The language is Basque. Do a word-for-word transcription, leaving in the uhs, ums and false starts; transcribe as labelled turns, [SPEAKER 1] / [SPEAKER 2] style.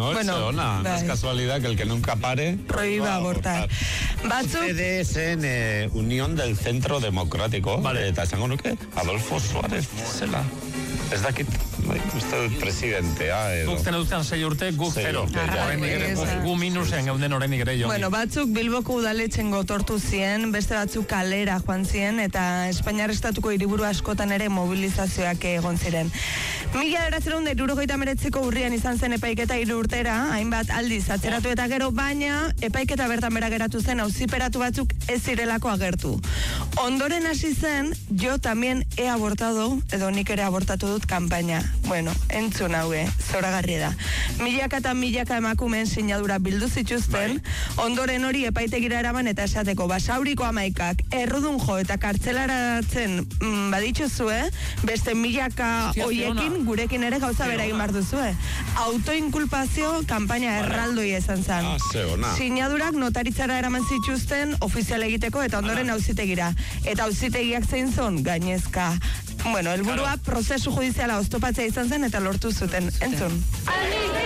[SPEAKER 1] No, bueno, no es casualidad que el que nunca pare
[SPEAKER 2] prohíba abortar. Batzuk...
[SPEAKER 1] Ustedes en eh, Unión del Centro Democrático, vale, eta esango nuke, Adolfo Suárez zela. Ez dakit, uste presidentea edo.
[SPEAKER 3] Guk zena duzten sei urte, guk zero. Gu minusen gauden horrenik ere jo.
[SPEAKER 2] Bueno, batzuk Bilboko udaletxen gotortu zien, beste batzuk kalera joan zien, eta Espainiar Estatuko hiriburu askotan ere mobilizazioak egon ziren. Mila bederatziehun eta hirurogeita hemeretziko urrian izan zen epaiketa hiru urtera, hainbat aldiz atzeratu eta gero, baina epaiketa bertan bera geratu zen, auziperatu batzuk ez zirelako agertu. Ondoren hasi zen, jo también he abortado, edo nik ere abortatu dut kanpaina. Bueno, entzun haue, zoragarri da. Milaka eta milaka emakumeen sinadura bildu zituzten, ondoren hori epaitegira eraman eta esateko basauriko amaikak errudun jo eta kartzelaratzen mm, badituzue, beste milaka hoiekin gurekin ere gauza bera egin behar duzue. Autoinkulpazio kanpaina erraldoi izan zen. Sinadurak notaritzara eraman zituzten ofizial egiteko eta ondoren auzitegira. Eta auzitegiak zein zon gainezka. Bueno, helburua prozesu judiziala oztopatzea izan zen eta lortu zuten. Entzun.